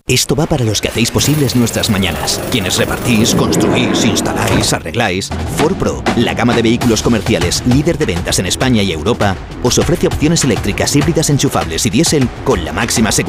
Esto va para los que hacéis posibles nuestras mañanas. Quienes repartís, construís, instaláis, arregláis. Ford Pro, la gama de vehículos comerciales líder de ventas en España y Europa, os ofrece opciones eléctricas híbridas enchufables y diésel con la máxima seguridad.